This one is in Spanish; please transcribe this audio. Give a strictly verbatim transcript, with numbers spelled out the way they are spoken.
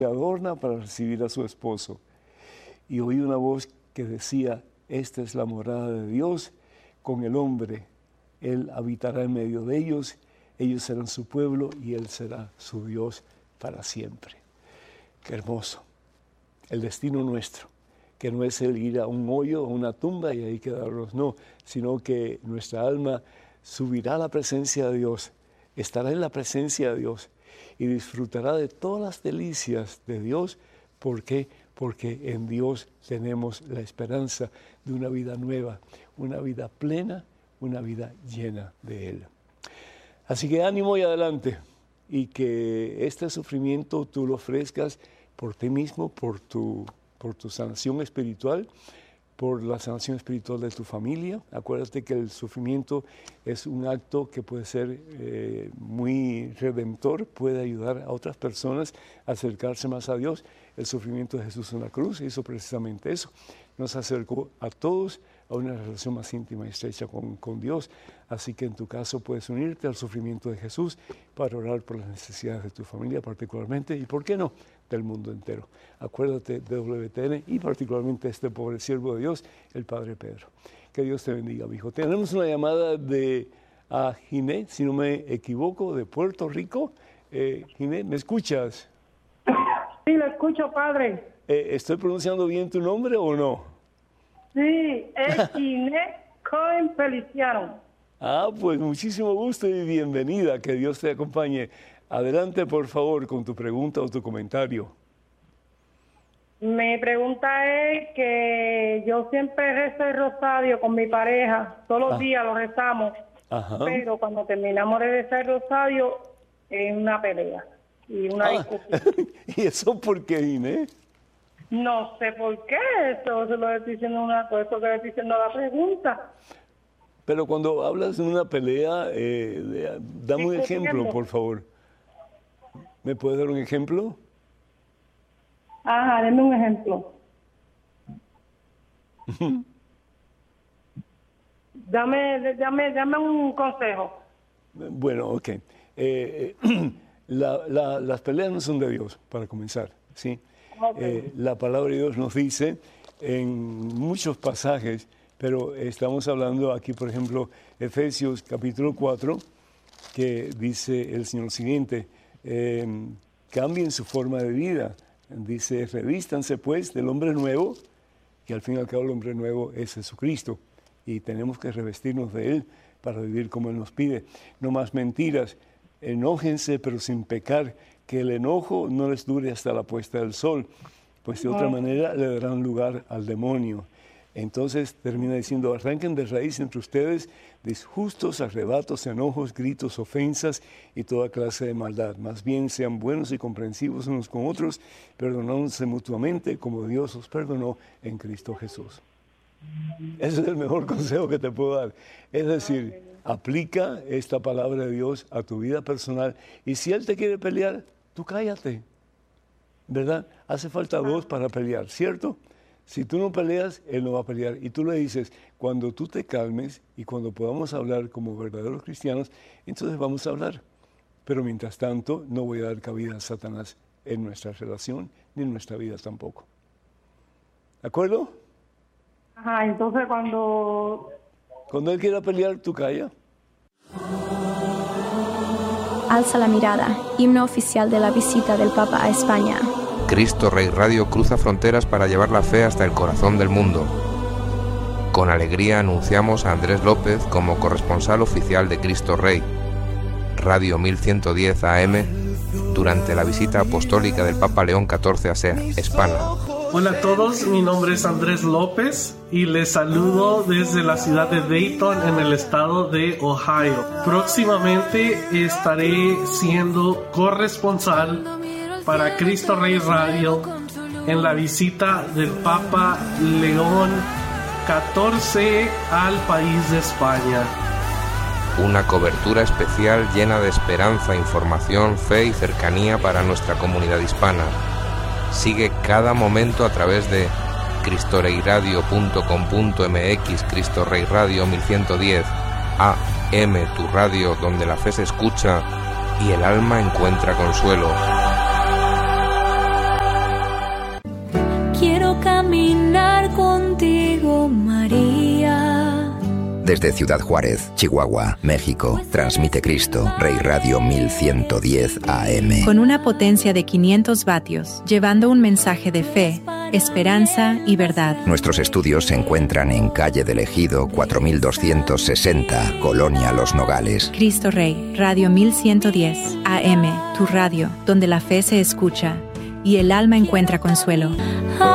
se adorna para recibir a su esposo. Y oí una voz que decía, esta es la morada de Dios con el hombre. Él habitará en medio de ellos, ellos serán su pueblo y Él será su Dios para siempre. Qué hermoso. El destino nuestro, que no es el ir a un hoyo, a una tumba y ahí quedarnos, no, sino que nuestra alma subirá a la presencia de Dios, estará en la presencia de Dios y disfrutará de todas las delicias de Dios. ¿Por qué? Porque en Dios tenemos la esperanza de una vida nueva, una vida plena, una vida llena de Él. Así que ánimo y adelante, y que este sufrimiento tú lo ofrezcas por ti mismo, por tu, por tu sanación espiritual, por la sanación espiritual de tu familia. Acuérdate que el sufrimiento es un acto que puede ser eh, muy redentor, puede ayudar a otras personas a acercarse más a Dios. El sufrimiento de Jesús en la cruz hizo precisamente eso. Nos acercó a todos a una relación más íntima y estrecha con, con Dios. Así que en tu caso puedes unirte al sufrimiento de Jesús para orar por las necesidades de tu familia particularmente y, ¿por qué no?, del mundo entero. Acuérdate de W T N y particularmente este pobre siervo de Dios, el Padre Pedro. Que Dios te bendiga, mi hijo. Tenemos una llamada de a Ginés, si no me equivoco, de Puerto Rico. Eh, Ginés, ¿me escuchas? Sí, lo escucho, padre. Eh, ¿Estoy pronunciando bien tu nombre o no? Sí, es Ginés Cohen Feliciano. Ah, pues muchísimo gusto y bienvenida. Que Dios te acompañe. Adelante, por favor, con tu pregunta o tu comentario. Mi pregunta es que yo siempre rezo el rosario con mi pareja. Todos los ah. días lo rezamos. Ajá. Pero cuando terminamos de rezar el rosario, es una pelea y una ah. discusión. ¿Y eso por qué, Inés? No sé por qué. Eso se lo estoy diciendo una cosa que le estoy diciendo la pregunta. Pero cuando hablas de una pelea, eh, dame un ejemplo, por favor. ¿Me puedes dar un ejemplo? Ajá, dame un ejemplo. dame, dame, dame un consejo. Bueno, ok. Eh, la, la, las peleas no son de Dios, para comenzar, ¿sí? Okay. Eh, la palabra de Dios nos dice en muchos pasajes, pero estamos hablando aquí, por ejemplo, Efesios capítulo cuatro, que dice el Señor siguiente, eh, cambien su forma de vida. Dice, revístanse pues del hombre nuevo, que al fin y al cabo el hombre nuevo es Jesucristo, y tenemos que revestirnos de Él para vivir como Él nos pide. No más mentiras, enójense pero sin pecar, que el enojo no les dure hasta la puesta del sol, pues de otra manera le darán lugar al demonio. Entonces termina diciendo, arranquen de raíz entre ustedes disgustos, arrebatos, enojos, gritos, ofensas y toda clase de maldad. Más bien sean buenos y comprensivos unos con otros, perdonándose mutuamente como Dios os perdonó en Cristo Jesús. Ese es el mejor consejo que te puedo dar. Es decir, aplica esta palabra de Dios a tu vida personal y si Él te quiere pelear, tú cállate, ¿verdad? Hace falta dos para pelear, ¿cierto? Si tú no peleas, Él no va a pelear. Y tú le dices, cuando tú te calmes y cuando podamos hablar como verdaderos cristianos, entonces vamos a hablar. Pero mientras tanto, no voy a dar cabida a Satanás en nuestra relación ni en nuestra vida tampoco. ¿De acuerdo? Ajá, entonces cuando... Cuando Él quiera pelear, tú calla. Alza la mirada, himno oficial de la visita del Papa a España. Cristo Rey Radio cruza fronteras para llevar la fe hasta el corazón del mundo. Con alegría anunciamos a Andrés López como corresponsal oficial de Cristo Rey, Radio mil ciento diez A M, durante la visita apostólica del Papa León catorce a España. Hola a todos, mi nombre es Andrés López y les saludo desde la ciudad de Dayton en el estado de Ohio. Próximamente estaré siendo corresponsal para Cristo Rey Radio en la visita del Papa León catorce al país de España. Una cobertura especial llena de esperanza, información, fe y cercanía para nuestra comunidad hispana. Sigue cada momento a través de cristo rey radio punto com punto m x, Cristo Rey Radio mil ciento diez A M, tu radio donde la fe se escucha y el alma encuentra consuelo. quiero caminar contigo, María. Desde Ciudad Juárez, Chihuahua, México, transmite Cristo, Rey Radio mil ciento diez A M. Con una potencia de quinientos vatios, llevando un mensaje de fe, esperanza y verdad. Nuestros estudios se encuentran en Calle del Ejido cuatro mil doscientos sesenta, Colonia Los Nogales. Cristo Rey, Radio mil ciento diez A M, tu radio, donde la fe se escucha y el alma encuentra consuelo.